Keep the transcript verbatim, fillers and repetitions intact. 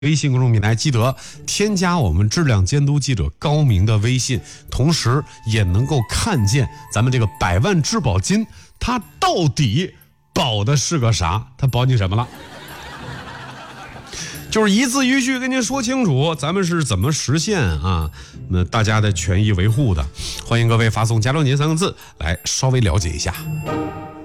微信公众平台记得添加我们质量监督记者高明的微信，同时也能够看见咱们这个百万质保金，它到底保的是个啥？它保你什么了？就是一字一句跟您说清楚，咱们是怎么实现啊？那大家的权益维护的，欢迎各位发送"加州您"三个字来稍微了解一下。